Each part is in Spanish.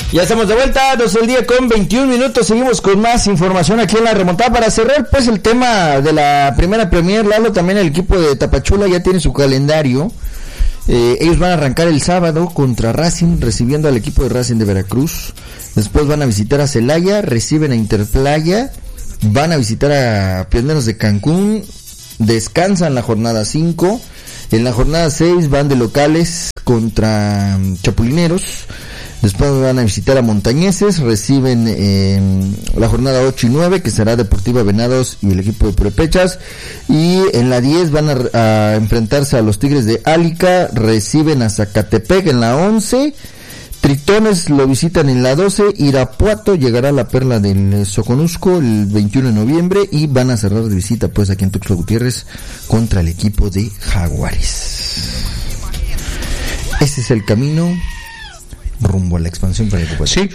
Ya estamos de vuelta, 12 del día con 21 minutos. Seguimos con más información aquí en la remontada. Para cerrar pues el tema de la primera Premier, Lalo, también el equipo de Tapachula ya tiene su calendario. Ellos van a arrancar el sábado contra Racing, recibiendo al equipo de Racing de Veracruz. Después van a visitar a Celaya, reciben a Interplaya, van a visitar a Pioneros de Cancún, descansan la jornada 5. En la jornada 6 van de locales contra Chapulineros. Después van a visitar a Montañeses, reciben la jornada 8 y 9, que será Deportiva Venados y el equipo de Purépechas. Y en la 10 van a enfrentarse a los Tigres de Álica, reciben a Zacatepec en la 11. Tritones lo visitan en la 12, Irapuato llegará a la Perla del Soconusco el 21 de noviembre y van a cerrar de visita pues aquí en Tuxtla Gutiérrez contra el equipo de Jaguares. Ese es el camino rumbo a la expansión para el equipo. Sí.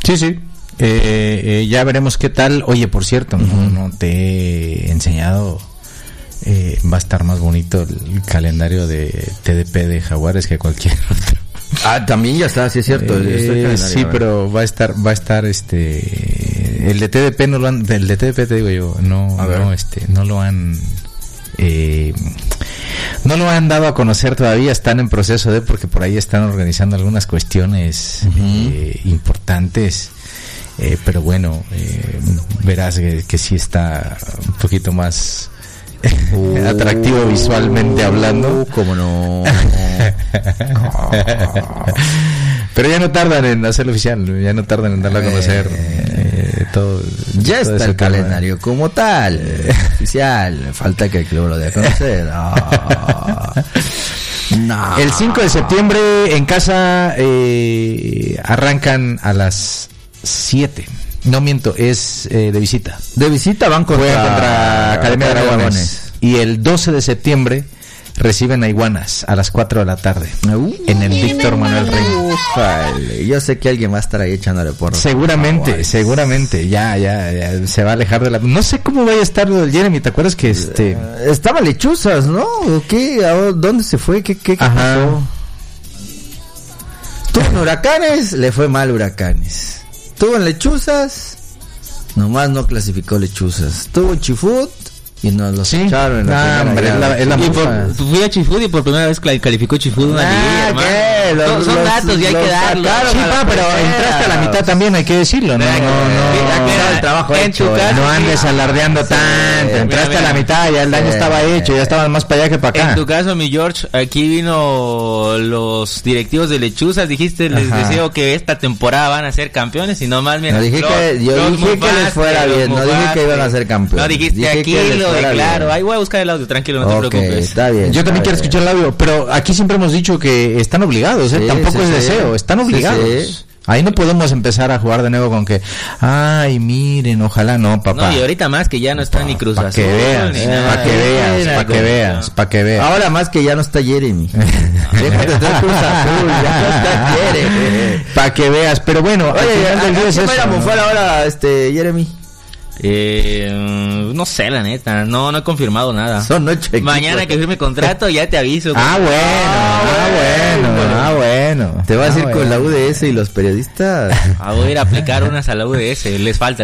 Ya veremos qué tal. Oye, por cierto, no te he enseñado. Va a estar más bonito el calendario de TDP de Jaguares que cualquier otro. También ya está, sí es cierto. Sí, pero va a estar el de TDP no lo han, el de TDP te digo yo, no lo han dado a conocer todavía, están en proceso porque por ahí están organizando algunas cuestiones importantes, pero bueno, verás que sí está un poquito más atractivo visualmente hablando. ¿Cómo no? Pero ya no tardan en hacerlo oficial, ya no tardan en darlo a conocer todo. Ya todo está el calendario como tal, oficial. Falta que el club lo dé a conocer. No. El 5 de septiembre en casa arrancan a las 7. No miento, es de visita. De visita van contra Academia de Aragones. Y el 12 de septiembre reciben a Iguanas a las 4 de la tarde en el Víctor Manuel Rey. Yo sé que alguien va a estar ahí echándole porro. Seguramente. Ya se va a alejar de la... No sé cómo vaya a estar lo del Jeremy, ¿te acuerdas que estaba Lechuzas, ¿no? ¿Qué? ¿Dónde se fue? ¿Qué pasó? Tuvo en Huracanes, le fue mal Huracanes. Tuvo en Lechuzas, nomás no clasificó Lechuzas. Tuvo en Chifut y nos los echaron en fui a Chifut y por primera vez calificó Chifut una liga. Son datos y hay que darlos. Sí, pero entraste a la mitad también, hay que decirlo. No, el trabajo hecho. No andes alardeando tanto. Entraste a la mitad, ya el daño estaba hecho, ya estaban más para allá que para acá. En tu caso, mi George, aquí vino los directivos de Lechuzas, dijiste, les deseo que esta temporada van a ser campeones y no más. Yo dije que les fuera bien, no dije que iban a ser campeones. No dijiste aquí lo declaro. Ahí voy a buscar el audio, tranquilo, no te preocupes. Está bien. Yo también quiero escuchar el audio, pero aquí siempre hemos dicho que están obligados, tampoco es deseo, están obligados. Sí. Ahí no podemos empezar a jugar de nuevo con que, ay, miren, ojalá no, papá. No, y ahorita más que ya no está ni Cruz Azul. Para que veas. Ahora más que ya no está Jeremy. Déjate de Cruz Azul, ya no está Jeremy. Para que veas, pero bueno. Oye, ¿a quién va a fuera ahora, Jeremy? No sé, la neta, no he confirmado nada. Son 8 equipos. Mañana que firme contrato ya te aviso. Bueno. ¿Te vas a ir con la UDS y los periodistas? Voy a ir a aplicar unas a la UDS, les falta.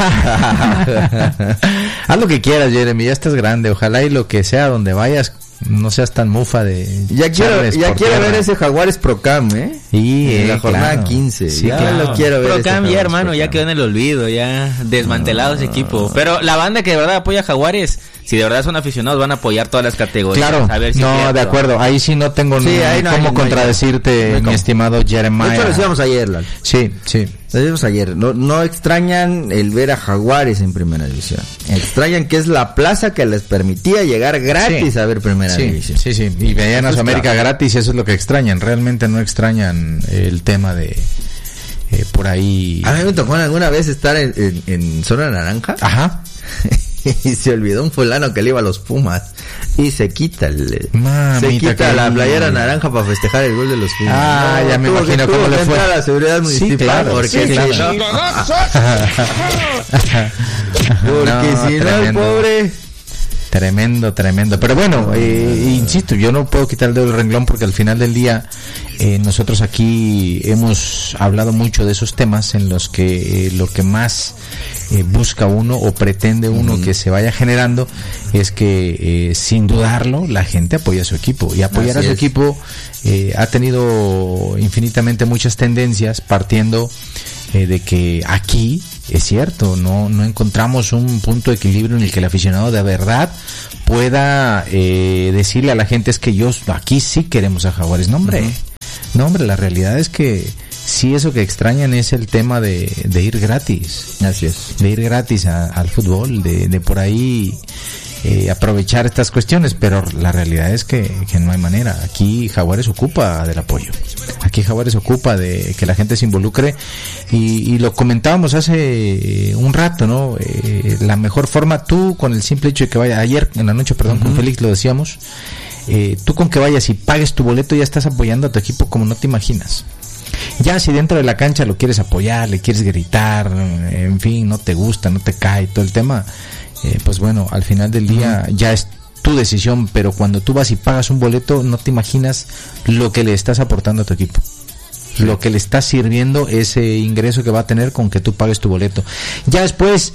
Haz lo que quieras, Jeremy, ya estás grande, ojalá y lo que sea donde vayas no seas tan mufa de... Ya quiero ver ese Jaguares Procam, Y en la jornada 15. Sí, ya lo quiero ver. Procam ya, hermano, ya quedó en el olvido, ya desmantelado ese equipo. Pero la banda que de verdad apoya a Jaguares, si de verdad son aficionados, van a apoyar todas las categorías. Claro, a ver si de acuerdo. Ahí sí no tengo cómo contradecirte, mi estimado Jeremiah. De hecho, lo decíamos ayer, Lalo. Sí. Lo decíamos ayer. No extrañan el ver a Jaguares en primera división. Extrañan que es la plaza que les permitía llegar gratis a ver primera división. Sí. Y veían a su América gratis y eso es lo que extrañan. Realmente no extrañan el tema de... por ahí... A mí me tocó alguna vez estar en zona naranja. Ajá. Y se olvidó un fulano que le iba a los Pumas y se quita la playera naranja para festejar el gol de los Pumas. Ya me imagino cómo le fue a la seguridad municipal, porque si no el pobre Tremendo. Pero bueno, insisto, yo no puedo quitar el dedo del renglón porque al final del día nosotros aquí hemos hablado mucho de esos temas en los que lo que más busca uno o pretende uno que se vaya generando es que sin dudarlo la gente apoya a su equipo, y apoyar a su equipo ha tenido infinitamente muchas tendencias, partiendo de que aquí es cierto, no encontramos un punto de equilibrio en el que el aficionado de verdad pueda decirle a la gente: es que aquí sí queremos a Jaguares. No hombre, la realidad es que sí, eso que extrañan es el tema de ir gratis. Así es. De ir gratis al fútbol, de por ahí aprovechar estas cuestiones, pero la realidad es que no hay manera. Aquí Jaguares ocupa del apoyo. Aquí Jaguares ocupa de que la gente se involucre, y lo comentábamos hace un rato, ¿no? La mejor forma, tú con el simple hecho de que vaya, ayer en la noche, con Félix lo decíamos, tú con que vayas y pagues tu boleto ya estás apoyando a tu equipo como no te imaginas. Ya si dentro de la cancha lo quieres apoyar, le quieres gritar, en fin, no te gusta, no te cae todo el tema, pues bueno, al final del día ya es tu decisión, pero cuando tú vas y pagas un boleto no te imaginas lo que le estás aportando a tu equipo, lo que le está sirviendo ese ingreso que va a tener con que tú pagues tu boleto. Ya después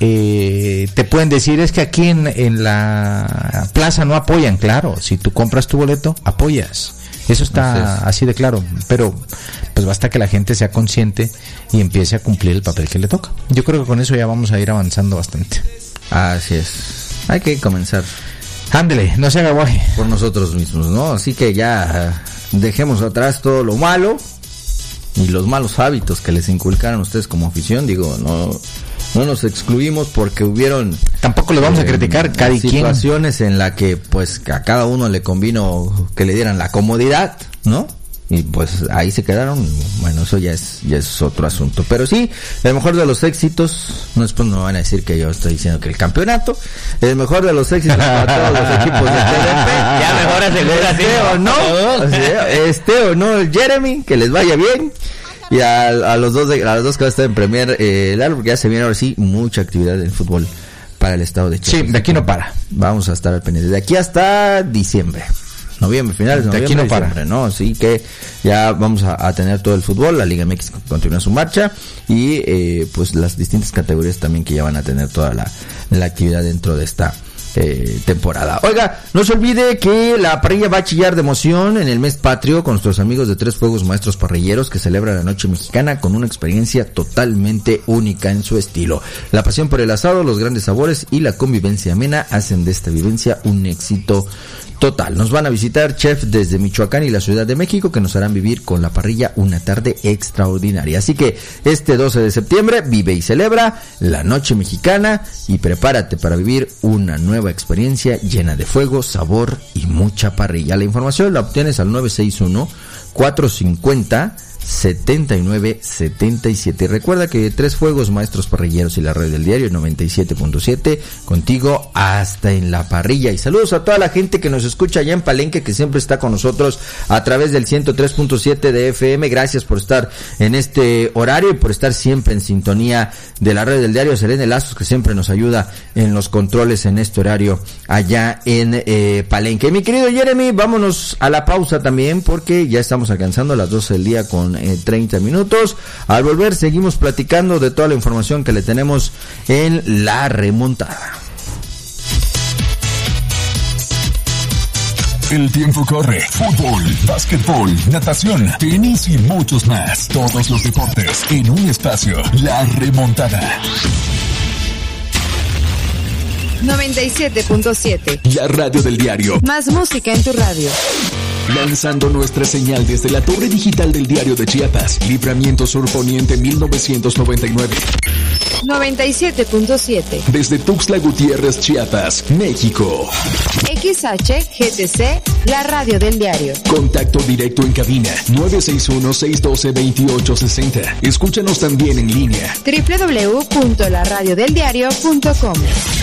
te pueden decir: es que aquí en la plaza no apoyan. Claro, si tú compras tu boleto apoyas, eso está así de claro, pero pues basta que la gente sea consciente y empiece a cumplir el papel que le toca. Yo creo que con eso ya vamos a ir avanzando bastante. Así es, hay que comenzar. Ándele, no se haga guaje por nosotros mismos, ¿no? Así que ya dejemos atrás todo lo malo y los malos hábitos que les inculcaron a ustedes como afición. Digo, no nos excluimos porque hubieron... Tampoco le vamos a criticar cada situaciones en la que pues a cada uno le convino que le dieran la comodidad, ¿no? Y pues ahí se quedaron. Bueno, eso ya es otro asunto. Pero sí, el mejor de los éxitos, no después no van a decir que yo estoy diciendo que el campeonato, el mejor de los éxitos para todos los equipos de TDP. Ya mejor asegura, esté o no el Jeremy, que les vaya bien. Y a los dos que van a estar en Premier, porque ya se viene ahora sí mucha actividad en fútbol para el estado de Chiapas. Sí, de aquí no para. Vamos a estar al pendiente. De aquí hasta diciembre. Noviembre, finales de noviembre, aquí no para, diciembre, ¿no? Así que ya vamos a tener todo el fútbol. La Liga MX continúa su marcha y pues las distintas categorías también que ya van a tener toda la actividad dentro de esta temporada. Oiga, no se olvide que la parrilla va a chillar de emoción en el mes patrio con nuestros amigos de Tres Fuegos Maestros Parrilleros, que celebra la noche mexicana con una experiencia totalmente única en su estilo. La pasión por el asado, los grandes sabores y la convivencia amena hacen de esta vivencia un éxito total. Nos van a visitar chefs desde Michoacán y la Ciudad de México, que nos harán vivir con la parrilla una tarde extraordinaria. Así que este 12 de septiembre vive y celebra la noche mexicana y prepárate para vivir una nueva experiencia llena de fuego, sabor y mucha parrilla. La información la obtienes al 961-450-7977. Recuerda que Tres Fuegos Maestros Parrilleros y la red del diario 97.7, contigo hasta en la parrilla. Y saludos a toda la gente que nos escucha allá en Palenque, que siempre está con nosotros a través del 103.7 de FM. Gracias por estar en este horario y por estar siempre en sintonía de la red del diario. Selene Lazos, que siempre nos ayuda en los controles en este horario allá en Palenque. Mi querido Jeremy, vámonos a la pausa también, porque ya estamos alcanzando las 12 del día con 30 minutos. Al volver seguimos platicando de toda la información que le tenemos en la remontada. El tiempo corre. Fútbol, básquetbol, natación, tenis y muchos más. Todos los deportes en un espacio. La remontada. 97.7. La radio del diario. Más música en tu radio. Lanzando nuestra señal desde la torre digital del Diario de Chiapas. Libramiento Sur Poniente 1999. 97.7. Desde Tuxtla Gutiérrez, Chiapas, México. XHGTC, la radio del diario. Contacto directo en cabina 961-612-2860. Escúchanos también en línea. www.laradiodeldiario.com.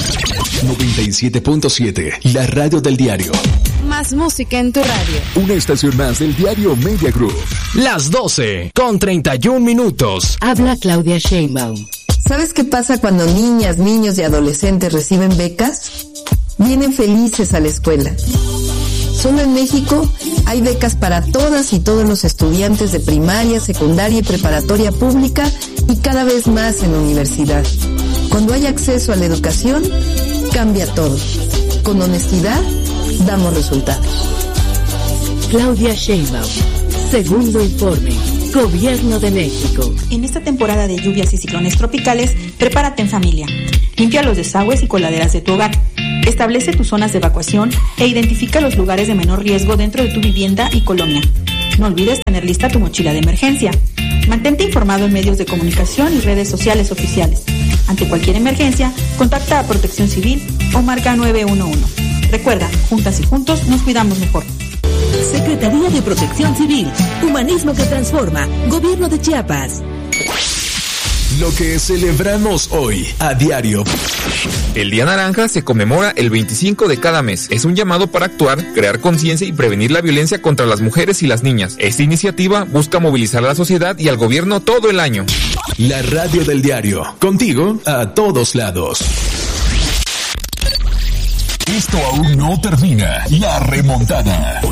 97.7, la radio del diario. Más música en tu radio. Una estación más del diario Media Group. Las 12 con 31 minutos. Habla Claudia Sheinbaum. ¿Sabes qué pasa cuando niñas, niños y adolescentes reciben becas? vienen felices a la escuela. Solo en México hay becas para todas y todos los estudiantes de primaria, secundaria y preparatoria pública y cada vez más en la universidad. Cuando hay acceso a la educación, cambia todo. Con honestidad, damos resultados. Claudia Sheinbaum, segundo informe, Gobierno de México. En esta temporada de lluvias y ciclones tropicales, prepárate en familia. Limpia los desagües y coladeras de tu hogar. Establece tus zonas de evacuación e identifica los lugares de menor riesgo dentro de tu vivienda y colonia. No olvides tener lista tu mochila de emergencia. Mantente informado en medios de comunicación y redes sociales oficiales. Ante cualquier emergencia, contacta a Protección Civil o marca 911. Recuerda, juntas y juntos nos cuidamos mejor. Secretaría de Protección Civil, Humanismo que Transforma, Gobierno de Chiapas. Lo que celebramos hoy a diario. El Día Naranja se conmemora el 25 de cada mes. Es un llamado para actuar, crear conciencia y prevenir la violencia contra las mujeres y las niñas. Esta iniciativa busca movilizar a la sociedad y al gobierno todo el año. La radio del diario, contigo a todos lados. Esto aún no termina. La remontada.